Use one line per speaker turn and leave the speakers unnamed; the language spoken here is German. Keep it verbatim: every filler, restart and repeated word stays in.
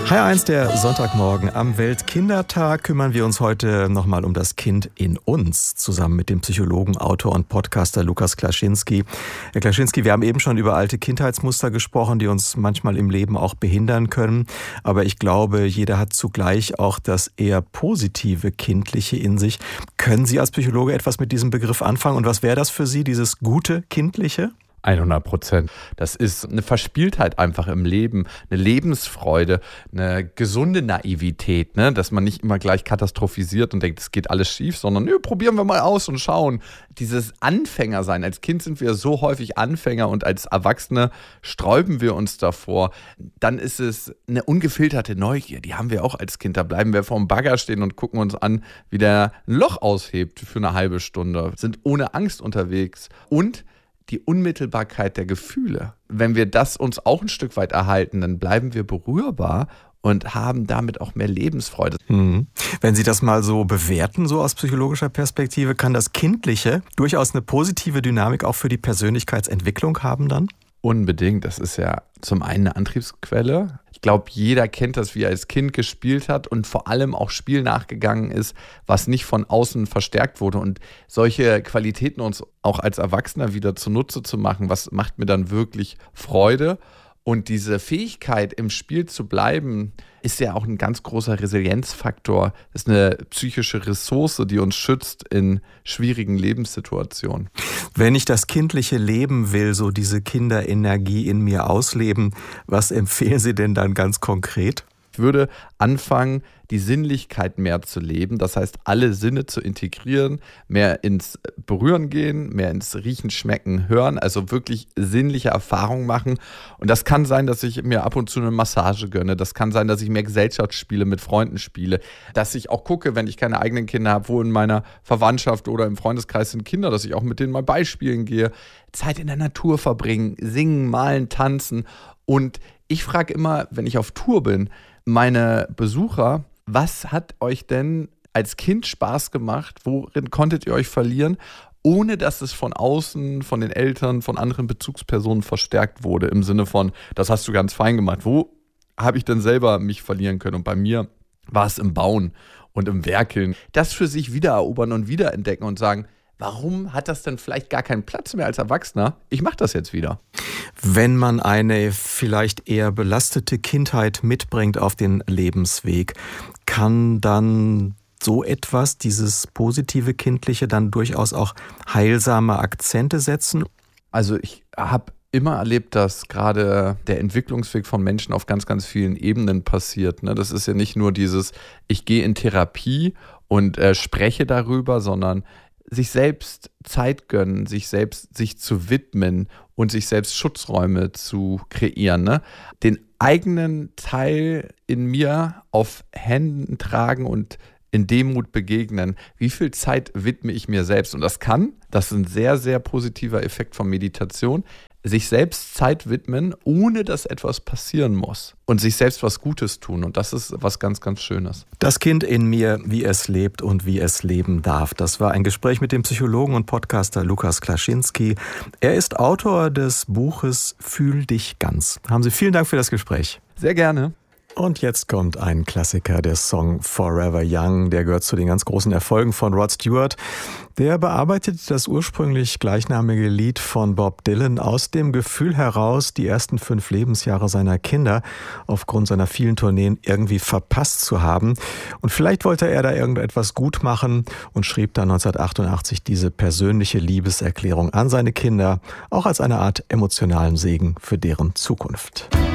H R eins, der Sonntagmorgen. Am Weltkindertag kümmern wir uns heute nochmal um das Kind in uns, zusammen mit dem Psychologen, Autor und Podcaster Lukas Klaschinski. Herr Klaschinski, wir haben eben schon über alte Kindheitsmuster gesprochen, die uns manchmal im Leben auch behindern können. Aber ich glaube, jeder hat zugleich auch das eher positive Kindliche in sich. Können Sie als Psychologe etwas mit diesem Begriff anfangen? Und was wäre das für Sie, dieses gute Kindliche?
hundert Prozent. Das ist eine Verspieltheit einfach im Leben, eine Lebensfreude, eine gesunde Naivität, ne? Dass man nicht immer gleich katastrophisiert und denkt, es geht alles schief, sondern nö, probieren wir mal aus und schauen. Dieses Anfängersein. Als Kind sind wir so häufig Anfänger und als Erwachsene sträuben wir uns davor. Dann ist es eine ungefilterte Neugier, die haben wir auch als Kind. Da bleiben wir vorm Bagger stehen und gucken uns an, wie der ein Loch aushebt für eine halbe Stunde, sind ohne Angst unterwegs und die Unmittelbarkeit der Gefühle. Wenn wir das uns auch ein Stück weit erhalten, dann bleiben wir berührbar und haben damit auch mehr Lebensfreude.
Mhm. Wenn Sie das mal so bewerten, so aus psychologischer Perspektive, kann das Kindliche durchaus eine positive Dynamik auch für die Persönlichkeitsentwicklung haben dann?
Unbedingt. Das ist ja zum einen eine Antriebsquelle. Ich glaube, jeder kennt das, wie er als Kind gespielt hat und vor allem auch Spiel nachgegangen ist, was nicht von außen verstärkt wurde. Und solche Qualitäten uns auch als Erwachsener wieder zunutze zu machen, was macht mir dann wirklich Freude? Und diese Fähigkeit, im Spiel zu bleiben, ist ja auch ein ganz großer Resilienzfaktor. Das ist eine psychische Ressource, die uns schützt in schwierigen Lebenssituationen.
Wenn ich das kindliche Leben will, so diese Kinderenergie in mir ausleben, was empfehlen Sie denn dann ganz konkret?
Ich würde anfangen, die Sinnlichkeit mehr zu leben, das heißt, alle Sinne zu integrieren, mehr ins Berühren gehen, mehr ins Riechen, Schmecken, Hören, also wirklich sinnliche Erfahrungen machen. Und das kann sein, dass ich mir ab und zu eine Massage gönne, das kann sein, dass ich mehr Gesellschaftsspiele mit Freunden spiele, dass ich auch gucke, wenn ich keine eigenen Kinder habe, wo in meiner Verwandtschaft oder im Freundeskreis sind Kinder, dass ich auch mit denen mal beispielen gehe, Zeit in der Natur verbringen, singen, malen, tanzen. Und ich frage immer, wenn ich auf Tour bin, meine Besucher, was hat euch denn als Kind Spaß gemacht? Worin konntet ihr euch verlieren, ohne dass es von außen, von den Eltern, von anderen Bezugspersonen verstärkt wurde? Im Sinne von, das hast du ganz fein gemacht. Wo habe ich denn selber mich verlieren können? Und bei mir war es im Bauen und im Werkeln. Das für sich wiedererobern und wiederentdecken und sagen, warum hat das denn vielleicht gar keinen Platz mehr als Erwachsener? Ich mache das jetzt wieder.
Wenn man eine vielleicht eher belastete Kindheit mitbringt auf den Lebensweg, kann dann so etwas, dieses positive Kindliche, dann durchaus auch heilsame Akzente setzen?
Also ich habe immer erlebt, dass gerade der Entwicklungsweg von Menschen auf ganz, ganz vielen Ebenen passiert. Das ist ja nicht nur dieses, ich gehe in Therapie und äh, spreche darüber, sondern sich selbst Zeit gönnen, sich selbst sich zu widmen und sich selbst Schutzräume zu kreieren, ne? Den eigenen Teil in mir auf Händen tragen und in Demut begegnen. Wie viel Zeit widme ich mir selbst? Und das kann, das ist ein sehr, sehr positiver Effekt von Meditation, sich selbst Zeit widmen, ohne dass etwas passieren muss. Und sich selbst was Gutes tun. Und das ist was ganz, ganz Schönes.
Das Kind in mir, wie es lebt und wie es leben darf. Das war ein Gespräch mit dem Psychologen und Podcaster Lukas Klaschinski. Er ist Autor des Buches Fühl dich ganz. Haben Sie vielen Dank für das Gespräch.
Sehr gerne.
Und jetzt kommt ein Klassiker, der Song Forever Young. Der gehört zu den ganz großen Erfolgen von Rod Stewart. Der bearbeitet das ursprünglich gleichnamige Lied von Bob Dylan aus dem Gefühl heraus, die ersten fünf Lebensjahre seiner Kinder aufgrund seiner vielen Tourneen irgendwie verpasst zu haben. Und vielleicht wollte er da irgendetwas gut machen und schrieb dann neunzehnhundertachtundachtzig diese persönliche Liebeserklärung an seine Kinder, auch als eine Art emotionalen Segen für deren Zukunft.